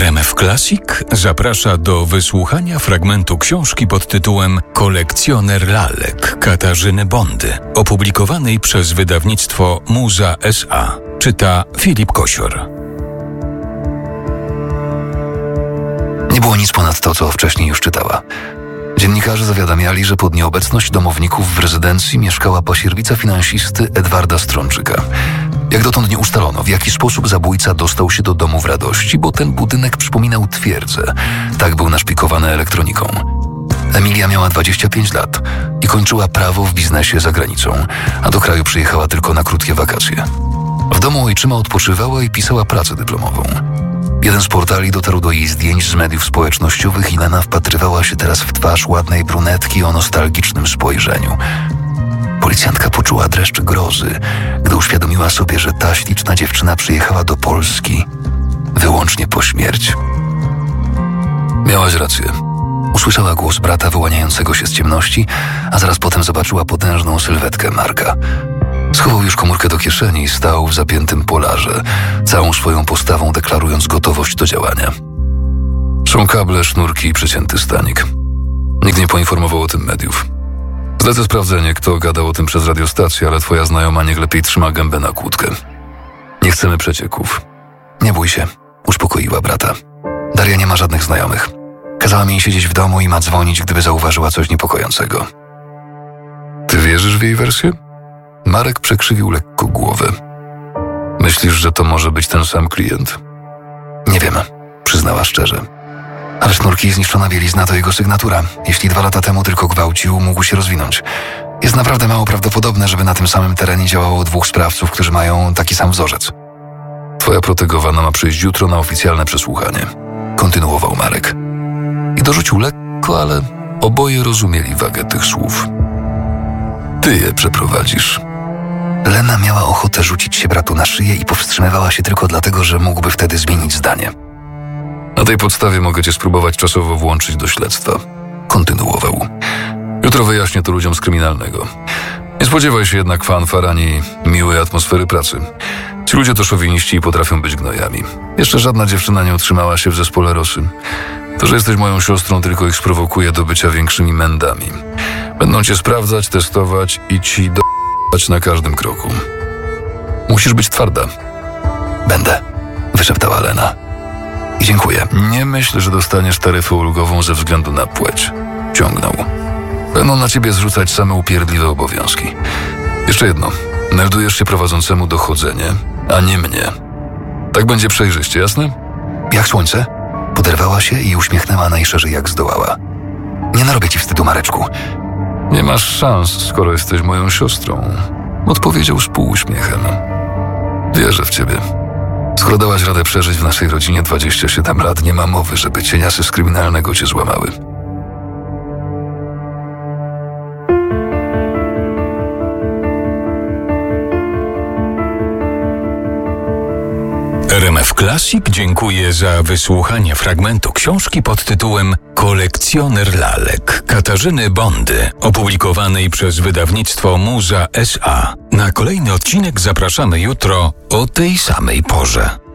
RMF Classic zaprasza do wysłuchania fragmentu książki pod tytułem Kolekcjoner lalek Katarzyny Bondy, opublikowanej przez wydawnictwo Muza S.A. Czyta Filip Kosior. Nie było nic ponad to, co wcześniej już czytała. Dziennikarze zawiadamiali, że pod nieobecność domowników w rezydencji mieszkała pasierbica finansisty Edwarda Strączyka. Jak dotąd nie ustalono, w jaki sposób zabójca dostał się do domu w Radości, bo ten budynek przypominał twierdzę. Tak był naszpikowany elektroniką. Emilia miała 25 lat i kończyła prawo w biznesie za granicą, a do kraju przyjechała tylko na krótkie wakacje. W domu ojczyma odpoczywała i pisała pracę dyplomową. Jeden z portali dotarł do jej zdjęć z mediów społecznościowych i Lena wpatrywała się teraz w twarz ładnej brunetki o nostalgicznym spojrzeniu. Policjantka poczuła dreszcz grozy, gdy uświadomiła sobie, że ta śliczna dziewczyna przyjechała do Polski wyłącznie po śmierć. Miałaś rację. Usłyszała głos brata wyłaniającego się z ciemności, a zaraz potem zobaczyła potężną sylwetkę Marka. Schował już komórkę do kieszeni i stał w zapiętym polarze, całą swoją postawą deklarując gotowość do działania. Są kable, sznurki i przecięty stanik. Nikt nie poinformował o tym mediów. Zlecę sprawdzenie, kto gadał o tym przez radiostację, ale twoja znajoma niech lepiej trzyma gębę na kłódkę. Nie chcemy przecieków. Nie bój się, uspokoiła brata. Daria nie ma żadnych znajomych. Kazała mi siedzieć w domu i ma dzwonić, gdyby zauważyła coś niepokojącego. Ty wierzysz w jej wersję? Marek przekrzywił lekko głowę. Myślisz, że to może być ten sam klient? Nie wiem, przyznała szczerze. Ale sznurki i zniszczona bielizna to jego sygnatura. Jeśli 2 lata temu tylko gwałcił, mógł się rozwinąć. Jest naprawdę mało prawdopodobne, żeby na tym samym terenie działało 2 sprawców, którzy mają taki sam wzorzec. Twoja protegowana ma przyjść jutro na oficjalne przesłuchanie. Kontynuował Marek. I dorzucił lekko, ale oboje rozumieli wagę tych słów. Ty je przeprowadzisz. Lena miała ochotę rzucić się bratu na szyję i powstrzymywała się tylko dlatego, że mógłby wtedy zmienić zdanie. Na tej podstawie mogę cię spróbować czasowo włączyć do śledztwa. Kontynuował. Jutro wyjaśnię to ludziom z kryminalnego. Nie spodziewaj się jednak fanfar ani miłej atmosfery pracy. Ci ludzie to szowiniści i potrafią być gnojami. Jeszcze żadna dziewczyna nie utrzymała się w zespole Rosy. To, że jesteś moją siostrą, tylko ich sprowokuje do bycia większymi mędami. Będą cię sprawdzać, testować i ci do***ać na każdym kroku. Musisz być twarda. Będę, wyszeptała Lena. I dziękuję. Nie myśl, że dostaniesz taryfę ulgową ze względu na płeć. Ciągnął. Będą na ciebie zrzucać same upierdliwe obowiązki. Jeszcze jedno. Meldujesz się prowadzącemu dochodzenie, a nie mnie. Tak będzie przejrzyście, jasne? Jak słońce? Poderwała się i uśmiechnęła najszerzej jak zdołała. Nie narobię ci wstydu, Mareczku. Nie masz szans, skoro jesteś moją siostrą. Odpowiedział z półuśmiechem. Wierzę w ciebie. Skoro dałaś radę przeżyć w naszej rodzinie 27 lat, nie ma mowy, żeby cieniasy z kryminalnego cię złamały. RMF Classic dziękuję za wysłuchanie fragmentu książki pod tytułem Kolekcjoner lalek Katarzyny Bondy, opublikowanej przez wydawnictwo Muza S.A. Na kolejny odcinek zapraszamy jutro o tej samej porze.